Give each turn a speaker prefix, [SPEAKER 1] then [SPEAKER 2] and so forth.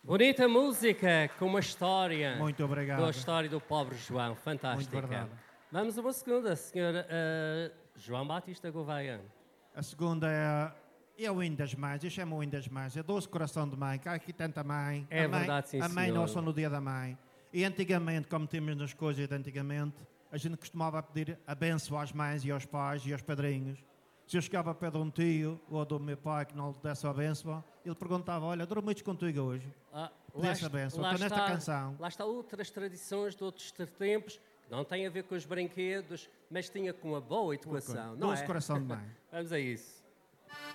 [SPEAKER 1] Bonita música, com uma história.
[SPEAKER 2] Muito obrigado.
[SPEAKER 1] Com a história do pobre João,
[SPEAKER 2] Muito
[SPEAKER 1] fantástica.
[SPEAKER 2] verdade.
[SPEAKER 1] Vamos a uma segunda, senhora João Batista Gouveia.
[SPEAKER 2] A segunda é o hino das mães, eu chamo o hino das mães, é doce coração de mãe, que há aqui tanta mãe.
[SPEAKER 1] É
[SPEAKER 2] a mãe,
[SPEAKER 1] verdade, sim,
[SPEAKER 2] a mãe
[SPEAKER 1] senhor.
[SPEAKER 2] nossa no dia da mãe. E antigamente, como temos nas coisas de antigamente, a gente costumava pedir a bênção às mães e aos pais e aos padrinhos. Se eu chegava perto de um tio ou do meu pai que não lhe desse a bênção, ele perguntava, olha, dormiste contigo hoje? Pedia-se a bênção. Então nesta canção...
[SPEAKER 1] Lá está outras tradições de outros tempos, que não têm a ver com os brinquedos, mas tinha com uma boa educação, não é?
[SPEAKER 2] Doce coração de mãe.
[SPEAKER 1] Vamos a isso.